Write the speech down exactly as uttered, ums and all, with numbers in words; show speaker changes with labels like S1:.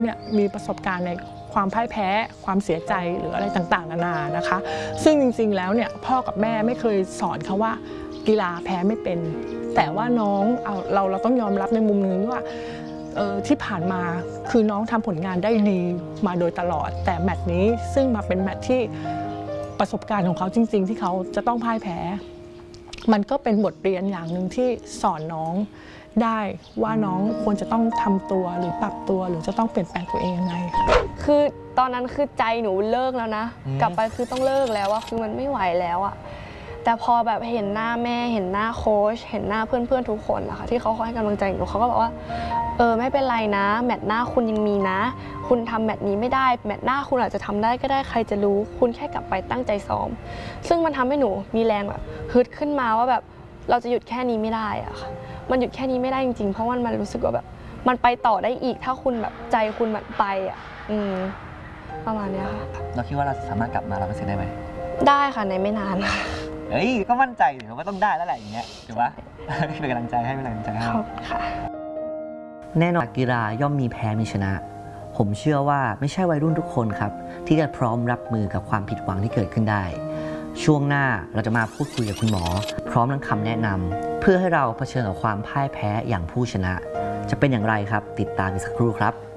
S1: เนี่ยมีประสบการณ์ในความพ่ายแพ้ความเสียใจหรืออะไรต่างๆนานานะคะซึ่งจริงๆแล้วเนี่ยพ่อกับแม่ไม่เคยสอนเขาว่ากีฬาแพ้ไม่เป็นแต่ว่าน้องเอาเราเราต้องยอมรับในมุมนึงว่าที่ผ่านมาคือน้องทำผลงานได้ดีมาโดยตลอดแต่แมตช์นี้ซึ่งมาเป็นแมตช์ที่ประสบการณ์ของเขาจริงๆที่เขาจะต้องพ่ายแพ้มันก็เป็นบทเรียนอย่างหนึ่งที่สอนน้องได้ว่าน้องควรจะต้องทำตัวหรือปรับตัวหรือจะต้องเปลี่ยนแปลงตัวเองยังไง
S2: คือตอนนั้นคือใจหนูเลิกแล้วนะกลับไปคือต้องเลิกแล้วอะคือมันไม่ไหวแล้วอะแต่พอแบบเห็นหน้าแม่เห็นหน้าโค้ชเห็นหน้าเพื่อนๆทุกคนนะคะที่เขาให้กำลังใจหนูเขาก็บอกว่าเออไม่เป็นไรนะแมตช์หน้าคุณยังมีนะคุณทำแมตช์นี้ไม่ได้แมตช์หน้าคุณอาจจะทำได้ก็ได้ใครจะรู้คุณแค่กลับไปตั้งใจซ้อมซึ่งมันทำให้หนูมีแรงแบบฮึดขึ้นมาว่าแบบเราจะหยุดแค่นี้ไม่ได้อะค่ะมันหยุดแค่นี้ไม่ได้จริงๆเพราะว่ามันรู้สึกว่าแบบมันไปต่อได้อีกถ้าคุณแบบใจคุณแบบไปอ่ะอืมประมาณนี้ค่ะ
S3: เราคิดว่าเราสามารถกลับมาร้อยเปอร์เซ็นต์ได้ไหม
S2: ได้ค่ะในไม่นาน
S3: เฮ้ยก็มั่นใจถือว่าต้องได้แล้วแหละอย่างเงี้ยถูกปะเป็นกำลังใจให้เป็นกำลังใจให้
S2: ค่ะ
S4: แน่นอนกีฬาย่อมมีแพ้มีชนะผมเชื่อว่าไม่ใช่วัยรุ่นทุกคนครับที่จะพร้อมรับมือกับความผิดหวังที่เกิดขึ้นได้ช่วงหน้าเราจะมาพูดคุยกับคุณหมอพร้อมทั้งคำแนะนำเพื่อให้เราเผชิญกับความพ่ายแพ้อย่างผู้ชนะจะเป็นอย่างไรครับติดตามอีกสักครู่ครับ